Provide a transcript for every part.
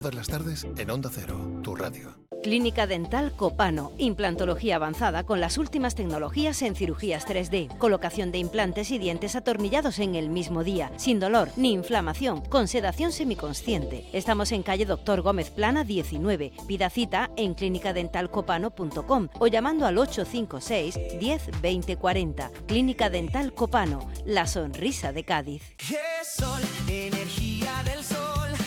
Todas las tardes en Onda Cero, tu radio. Clínica Dental Copano. Implantología avanzada con las últimas tecnologías en cirugías 3D. Colocación de implantes y dientes atornillados en el mismo día. Sin dolor ni inflamación. Con sedación semiconsciente. Estamos en calle Doctor Gómez Plana 19. Pida cita en clinicadentalcopano.com o llamando al 856 10 20 40. Clínica Dental Copano. La sonrisa de Cádiz. GESOL, energía del sol.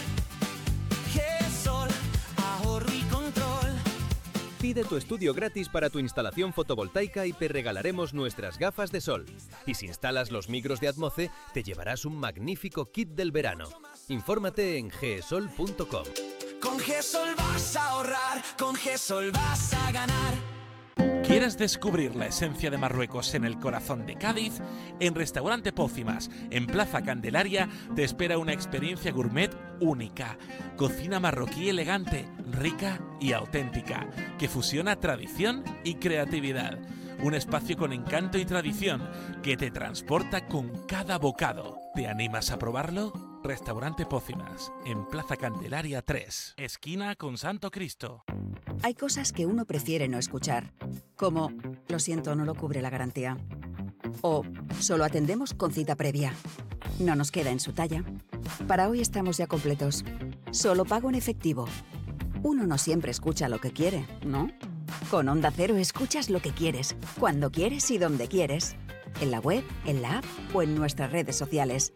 GESOL, ahorro y control. Pide tu estudio gratis para tu instalación fotovoltaica y te regalaremos nuestras gafas de sol. Y si instalas los micros de Atmoce, te llevarás un magnífico kit del verano. Infórmate en gesol.com. Con GESOL vas a ahorrar, con GESOL vas a ganar. ¿Quieres descubrir la esencia de Marruecos en el corazón de Cádiz? En Restaurante Pócimas, en Plaza Candelaria, te espera una experiencia gourmet única. Cocina marroquí elegante, rica y auténtica, que fusiona tradición y creatividad. Un espacio con encanto y tradición que te transporta con cada bocado. ¿Te animas a probarlo? Restaurante Pócimas, en Plaza Candelaria 3, esquina con Santo Cristo. Hay cosas que uno prefiere no escuchar, como lo siento, no lo cubre la garantía. O solo atendemos con cita previa. No nos queda en su talla. Para hoy estamos ya completos. Solo pago en efectivo. Uno no siempre escucha lo que quiere, ¿no? Con Onda Cero escuchas lo que quieres, cuando quieres y donde quieres. En la web, en la app o en nuestras redes sociales.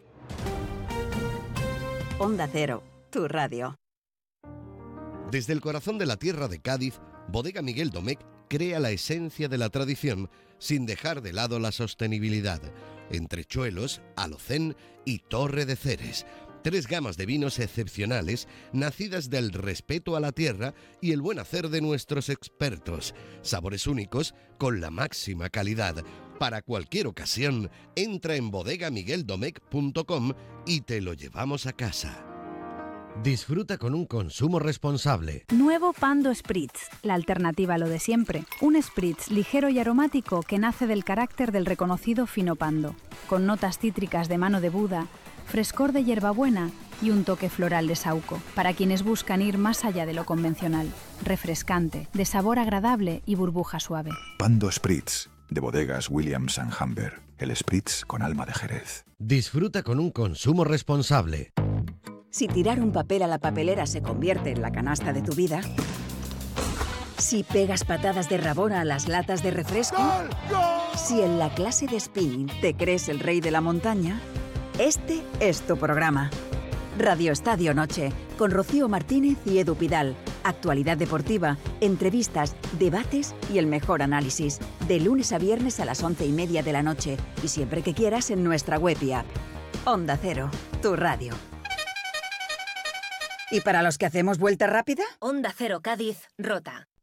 Onda Cero, tu radio. Desde el corazón de la tierra de Cádiz, Bodega Miguel Domecq crea la esencia de la tradición sin dejar de lado la sostenibilidad. Entrechuelos, Alocén y Torre de Ceres. 3 gamas de vinos excepcionales, nacidas del respeto a la tierra y el buen hacer de nuestros expertos. Sabores únicos con la máxima calidad. Para cualquier ocasión, entra en bodegamigueldomecq.com y te lo llevamos a casa. Disfruta con un consumo responsable. Nuevo Pando Spritz, la alternativa a lo de siempre. Un spritz ligero y aromático que nace del carácter del reconocido fino Pando, con notas cítricas de mano de Buda, frescor de hierbabuena y un toque floral de saúco, para quienes buscan ir más allá de lo convencional. Refrescante, de sabor agradable y burbuja suave. Pando Spritz, de bodegas Williams & Humber. El spritz con alma de Jerez. Disfruta con un consumo responsable. Si tirar un papel a la papelera se convierte en la canasta de tu vida, si pegas patadas de rabona a las latas de refresco, ¡gol, gol! Si en la clase de spinning te crees el rey de la montaña, este es tu programa. Radio Estadio Noche, con Rocío Martínez y Edu Pidal. Actualidad deportiva, entrevistas, debates y el mejor análisis. De lunes a viernes a las 11:30 de la noche y siempre que quieras en nuestra web y app. Onda Cero, tu radio. ¿Y para los que hacemos vuelta rápida? Onda Cero Cádiz, Rota.